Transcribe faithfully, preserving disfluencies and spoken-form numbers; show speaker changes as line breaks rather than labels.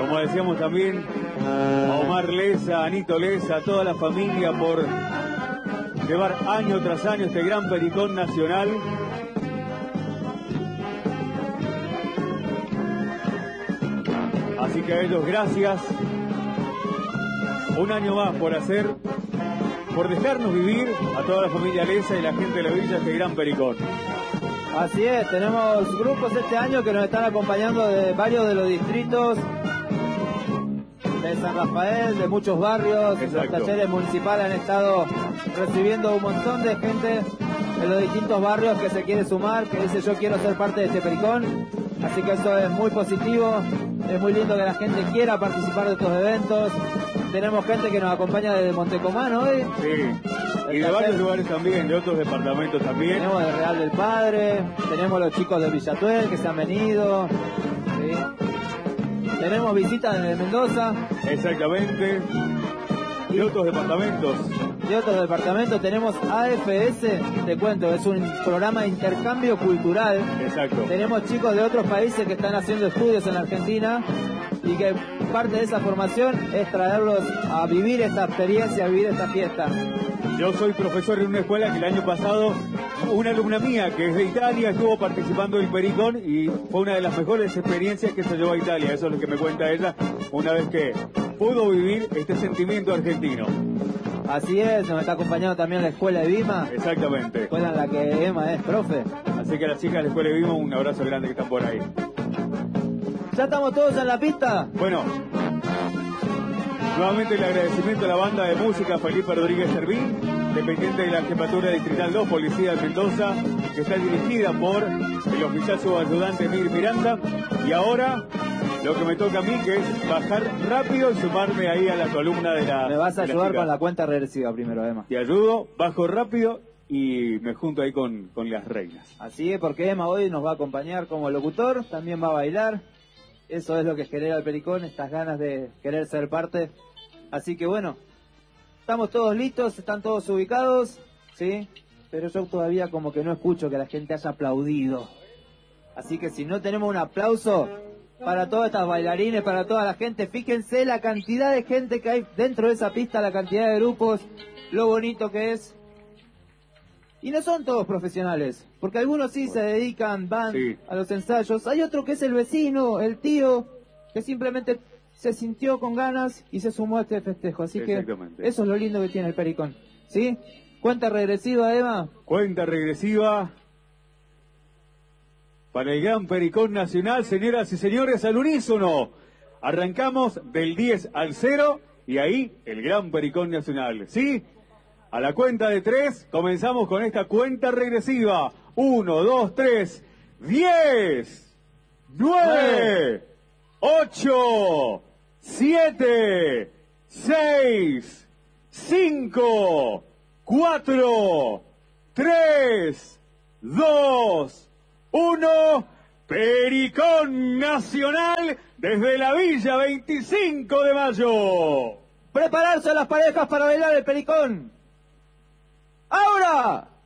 Como decíamos también, a Omar Leza, a Anito Leza, a toda la familia por llevar año tras año este gran Pericón nacional. Así que a ellos gracias. Un año más por hacer, por dejarnos vivir a toda la familia Leza y la gente de la villa este gran Pericón.
Así es, tenemos grupos este año que nos están acompañando de varios de los distritos de San Rafael, de muchos barrios. Exacto. Los talleres municipales han estado recibiendo un montón de gente en los distintos barrios que se quiere sumar, que dice yo quiero ser parte de este Pericón. Así que eso es muy positivo, es muy lindo que la gente quiera participar de estos eventos. Tenemos gente que nos acompaña desde Montecomán hoy.
Sí, y de varios lugares también, de otros departamentos también.
Tenemos de Real del Padre, tenemos los chicos de Villatuel que se han venido. ¿Sí? Tenemos visitas de Mendoza.
Exactamente. Y otros departamentos.
De otros departamentos tenemos A F S, te cuento, es un programa de intercambio cultural.
Exacto.
Tenemos chicos de otros países que están haciendo estudios en la Argentina y que parte de esa formación es traerlos a vivir esta experiencia, a vivir esta fiesta.
Yo soy profesor en una escuela que el año pasado una alumna mía que es de Italia estuvo participando del Pericón y fue una de las mejores experiencias que se llevó a Italia. Eso es lo que me cuenta ella una vez que pudo vivir este sentimiento argentino.
Así es, nos está acompañando también la escuela de Vima.
Exactamente.
Escuela en la que Emma es profe.
Así que a las chicas de la escuela de Vima un abrazo grande que están por ahí.
¿Ya estamos todos en la pista?
Bueno, nuevamente el agradecimiento a la banda de música Felipe Rodríguez Servín, dependiente de la Jefatura Distrital dos, Policía de Mendoza, que está dirigida por el oficial subayudante Mir Miranda. Y ahora lo que me toca a mí, que es bajar rápido y sumarme ahí a la columna de la...
Me vas a ayudar con la cuenta regresiva primero, Emma.
Te ayudo, bajo rápido y me junto ahí con, con las reinas.
Así es, porque Emma hoy nos va a acompañar como locutor, también va a bailar. Eso es lo que genera el Pericón, estas ganas de querer ser parte. Así que bueno, estamos todos listos, están todos ubicados, ¿sí? Pero yo todavía como que no escucho que la gente haya aplaudido. Así que si no tenemos un aplauso para todas estas bailarines, para toda la gente, fíjense la cantidad de gente que hay dentro de esa pista, la cantidad de grupos, lo bonito que es. Y no son todos profesionales, porque algunos sí se dedican, van sí. a los ensayos. Hay otro que es el vecino, el tío, que simplemente se sintió con ganas y se sumó a este festejo. Así que eso es lo lindo que tiene el Pericón. ¿Sí? ¿Cuenta regresiva, Eva?
Cuenta regresiva para el gran Pericón nacional, señoras y señores, al unísono. Arrancamos del diez al cero y ahí el gran Pericón nacional. ¿Sí? A la cuenta de tres, comenzamos con esta cuenta regresiva. Uno, dos, tres, diez, nueve, ocho, siete, seis, cinco, cuatro, tres, dos, uno. Pericón nacional desde la Villa veinticinco de mayo.
Prepararse a las parejas para bailar el Pericón. ¡Ahora!